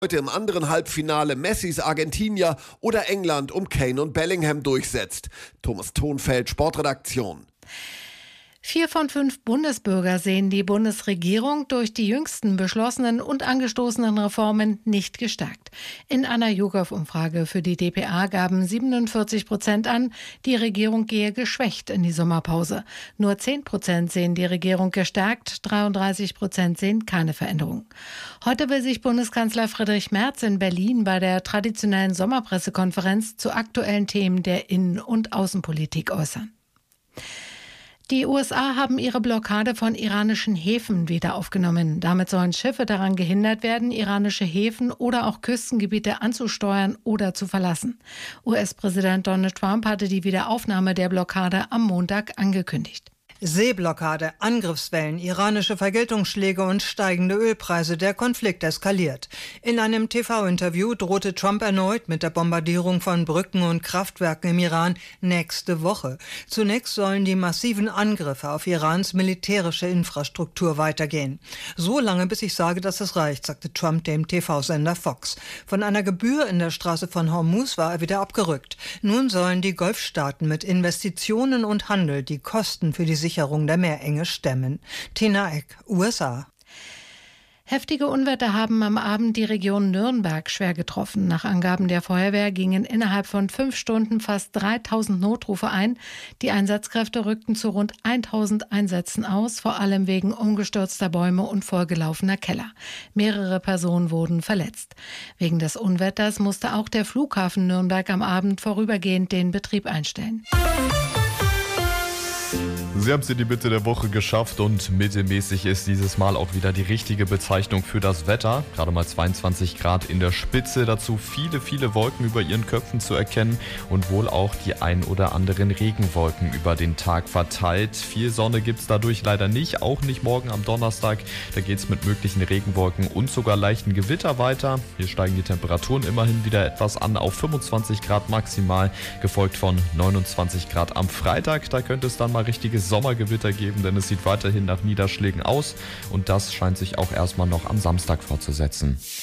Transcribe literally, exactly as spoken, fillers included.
Heute im anderen Halbfinale Messis Argentinier oder England um Kane und Bellingham durchsetzt. Thomas Thonfeld, Sportredaktion. Vier von fünf Bundesbürger sehen die Bundesregierung durch die jüngsten beschlossenen und angestoßenen Reformen nicht gestärkt. In einer YouGov-Umfrage für die d p a gaben siebenundvierzig Prozent an, die Regierung gehe geschwächt in die Sommerpause. Nur zehn Prozent sehen die Regierung gestärkt, dreiunddreißig Prozent sehen keine Veränderung. Heute will sich Bundeskanzler Friedrich Merz in Berlin bei der traditionellen Sommerpressekonferenz zu aktuellen Themen der Innen- und Außenpolitik äußern. Die U S A haben ihre Blockade von iranischen Häfen wieder aufgenommen. Damit sollen Schiffe daran gehindert werden, iranische Häfen oder auch Küstengebiete anzusteuern oder zu verlassen. U S-Präsident Donald Trump hatte die Wiederaufnahme der Blockade am Montag angekündigt. Seeblockade, Angriffswellen, iranische Vergeltungsschläge und steigende Ölpreise. Der Konflikt eskaliert. In einem T V-Interview drohte Trump erneut mit der Bombardierung von Brücken und Kraftwerken im Iran nächste Woche. Zunächst sollen die massiven Angriffe auf Irans militärische Infrastruktur weitergehen. So lange, bis ich sage, dass es reicht, sagte Trump dem T V-Sender Fox. Von einer Gebühr in der Straße von Hormuz war er wieder abgerückt. Nun sollen die Golfstaaten mit Investitionen und Handel die Kosten für die Sicherheit Sicherung der Meerenge stemmen. Tina Eck, U S A. Heftige Unwetter haben am Abend die Region Nürnberg schwer getroffen. Nach Angaben der Feuerwehr gingen innerhalb von fünf Stunden fast dreitausend Notrufe ein. Die Einsatzkräfte rückten zu rund tausend Einsätzen aus, vor allem wegen umgestürzter Bäume und vollgelaufener Keller. Mehrere Personen wurden verletzt. Wegen des Unwetters musste auch der Flughafen Nürnberg am Abend vorübergehend den Betrieb einstellen. Sie haben sie die Mitte der Woche geschafft und mittelmäßig ist dieses Mal auch wieder die richtige Bezeichnung für das Wetter. Gerade mal zweiundzwanzig Grad in der Spitze, dazu viele, viele Wolken über ihren Köpfen zu erkennen und wohl auch die ein oder anderen Regenwolken über den Tag verteilt. Viel Sonne gibt es dadurch leider nicht, auch nicht morgen am Donnerstag. Da geht es mit möglichen Regenwolken und sogar leichten Gewitter weiter. Hier steigen die Temperaturen immerhin wieder etwas an auf fünfundzwanzig Grad maximal, gefolgt von neunundzwanzig Grad am Freitag. Da könnte es dann mal richtiges Sommergewitter geben, denn es sieht weiterhin nach Niederschlägen aus und das scheint sich auch erstmal noch am Samstag fortzusetzen.